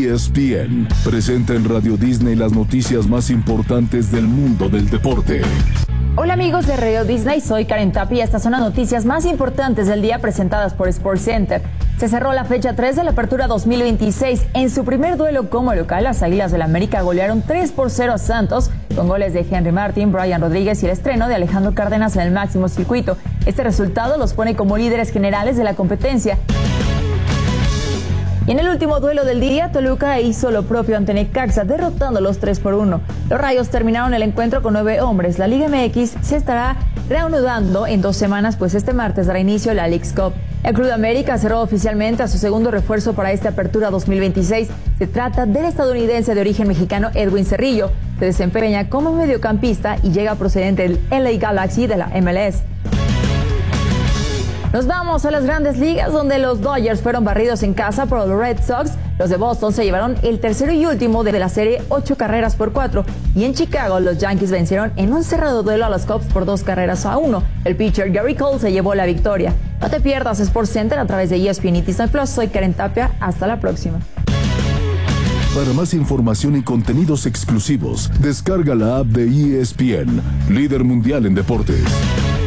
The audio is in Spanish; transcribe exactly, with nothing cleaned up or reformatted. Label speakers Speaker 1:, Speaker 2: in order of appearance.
Speaker 1: E S P N presenta en Radio Disney las noticias más importantes del mundo del deporte.
Speaker 2: Hola amigos de Radio Disney, soy Karen Tapia y estas son las noticias más importantes del día presentadas por SportsCenter. Se cerró la fecha tres de la Apertura dos mil veintiséis. En su primer duelo como local, las Águilas del América golearon tres por cero a Santos, con goles de Henry Martin, Brian Rodríguez y el estreno de Alejandro Cárdenas en el máximo circuito. Este resultado los pone como líderes generales de la competencia. Y en el último duelo del día, Toluca hizo lo propio ante Necaxa, derrotándolos tres por uno. Los Rayos terminaron el encuentro con nueve hombres. La Liga M X se estará reanudando en dos semanas, pues este martes dará inicio la Leagues Cup. El Club América cerró oficialmente a su segundo refuerzo para esta Apertura dos mil veintiséis. Se trata del estadounidense de origen mexicano Edwin Cerrillo. Se desempeña como mediocampista y llega procedente del L A Galaxy de la M L S. Nos vamos a las grandes ligas, donde los Dodgers fueron barridos en casa por los Red Sox. Los de Boston se llevaron el tercero y último de la serie, ocho carreras por cuatro. Y en Chicago, los Yankees vencieron en un cerrado duelo a los Cubs por dos carreras a uno. El pitcher Gary Cole se llevó la victoria. No te pierdas SportsCenter a través de E S P N y Disney Plus. Soy Karen Tapia. Hasta la próxima.
Speaker 1: Para más información y contenidos exclusivos, descarga la app de E S P N, líder mundial en deportes.